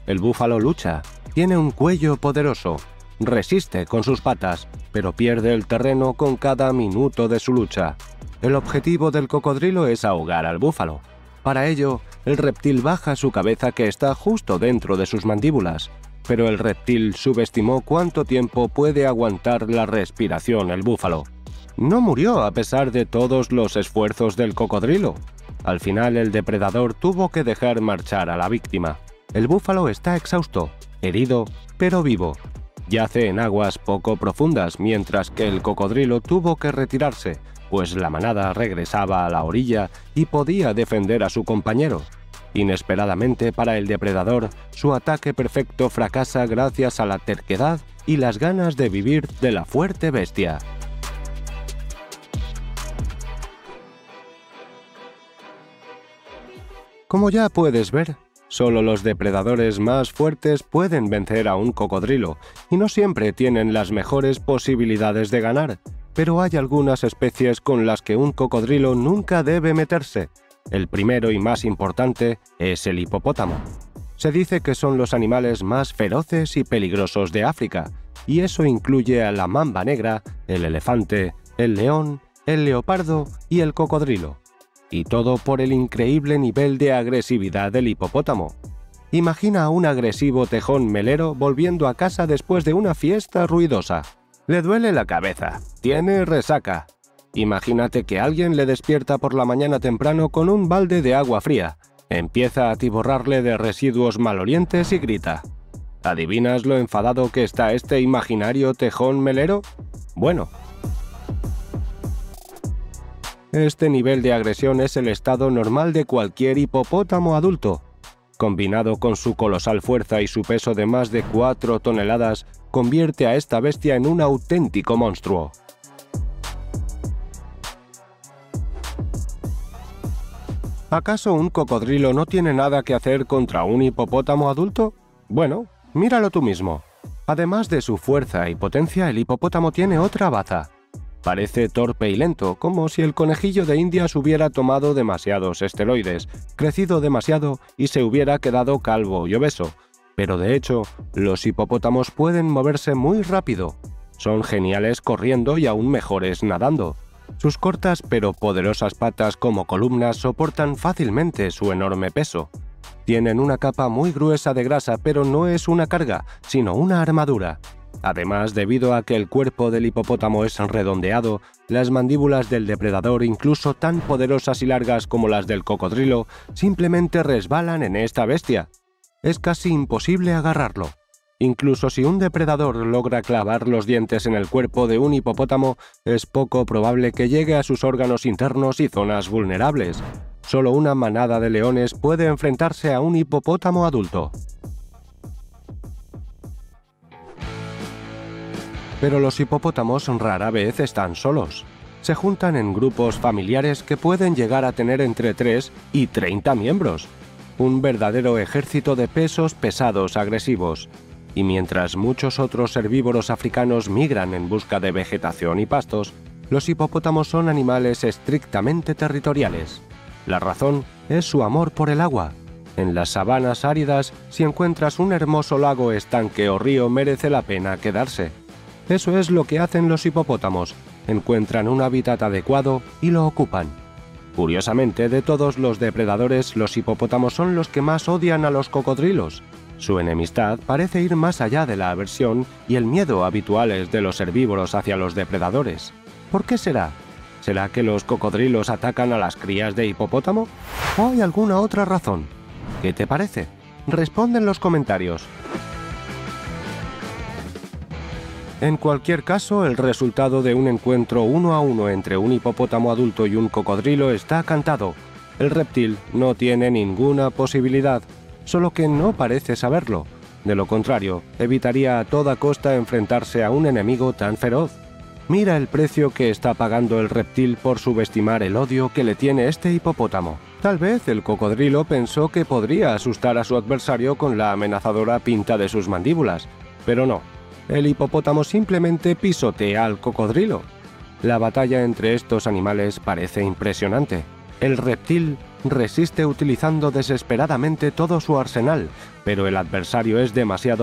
El búfalo lucha, tiene un cuello poderoso, resiste con sus patas, pero pierde el terreno con cada minuto de su lucha. El objetivo del cocodrilo es ahogar al búfalo. Para ello, el reptil baja su cabeza que está justo dentro de sus mandíbulas, pero el reptil subestimó cuánto tiempo puede aguantar la respiración el búfalo. No murió a pesar de todos los esfuerzos del cocodrilo. Al final el depredador tuvo que dejar marchar a la víctima. El búfalo está exhausto, herido, pero vivo. Yace en aguas poco profundas mientras que el cocodrilo tuvo que retirarse, pues la manada regresaba a la orilla y podía defender a su compañero. Inesperadamente para el depredador, su ataque perfecto fracasa gracias a la terquedad y las ganas de vivir de la fuerte bestia. Como ya puedes ver, solo los depredadores más fuertes pueden vencer a un cocodrilo, y no siempre tienen las mejores posibilidades de ganar, pero hay algunas especies con las que un cocodrilo nunca debe meterse. El primero y más importante es el hipopótamo. Se dice que son los animales más feroces y peligrosos de África, y eso incluye a la mamba negra, el elefante, el león, el leopardo y el cocodrilo. Y todo por el increíble nivel de agresividad del hipopótamo. Imagina a un agresivo tejón melero volviendo a casa después de una fiesta ruidosa. Le duele la cabeza, tiene resaca. Imagínate que alguien le despierta por la mañana temprano con un balde de agua fría, empieza a atiborrarle de residuos malolientes y grita. ¿Adivinas lo enfadado que está este imaginario tejón melero? Bueno, este nivel de agresión es el estado normal de cualquier hipopótamo adulto. Combinado con su colosal fuerza y su peso de más de 4 toneladas, convierte a esta bestia en un auténtico monstruo. ¿Acaso un cocodrilo no tiene nada que hacer contra un hipopótamo adulto? Bueno, míralo tú mismo. Además de su fuerza y potencia, el hipopótamo tiene otra baza. Parece torpe y lento, como si el conejillo de Indias hubiera tomado demasiados esteroides, crecido demasiado y se hubiera quedado calvo y obeso. Pero de hecho, los hipopótamos pueden moverse muy rápido. Son geniales corriendo y aún mejores nadando. Sus cortas pero poderosas patas como columnas soportan fácilmente su enorme peso. Tienen una capa muy gruesa de grasa, pero no es una carga, sino una armadura. Además, debido a que el cuerpo del hipopótamo es redondeado, las mandíbulas del depredador, incluso tan poderosas y largas como las del cocodrilo, simplemente resbalan en esta bestia. Es casi imposible agarrarlo. Incluso si un depredador logra clavar los dientes en el cuerpo de un hipopótamo, es poco probable que llegue a sus órganos internos y zonas vulnerables. Solo una manada de leones puede enfrentarse a un hipopótamo adulto. Pero los hipopótamos rara vez están solos. Se juntan en grupos familiares que pueden llegar a tener entre 3 y 30 miembros. Un verdadero ejército de pesos pesados agresivos. Y mientras muchos otros herbívoros africanos migran en busca de vegetación y pastos, los hipopótamos son animales estrictamente territoriales. La razón es su amor por el agua. En las sabanas áridas, si encuentras un hermoso lago, estanque o río, merece la pena quedarse. Eso es lo que hacen los hipopótamos, encuentran un hábitat adecuado y lo ocupan. Curiosamente, de todos los depredadores, los hipopótamos son los que más odian a los cocodrilos. Su enemistad parece ir más allá de la aversión y el miedo habituales de los herbívoros hacia los depredadores. ¿Por qué será? ¿Será que los cocodrilos atacan a las crías de hipopótamo? ¿O hay alguna otra razón? ¿Qué te parece? Responde en los comentarios. En cualquier caso, el resultado de un encuentro 1 a 1 entre un hipopótamo adulto y un cocodrilo está cantado. El reptil no tiene ninguna posibilidad, solo que no parece saberlo. De lo contrario, evitaría a toda costa enfrentarse a un enemigo tan feroz. Mira el precio que está pagando el reptil por subestimar el odio que le tiene este hipopótamo. Tal vez el cocodrilo pensó que podría asustar a su adversario con la amenazadora pinta de sus mandíbulas, pero no. El hipopótamo simplemente pisotea al cocodrilo. La batalla entre estos animales parece impresionante. El reptil resiste utilizando desesperadamente todo su arsenal, pero el adversario es demasiado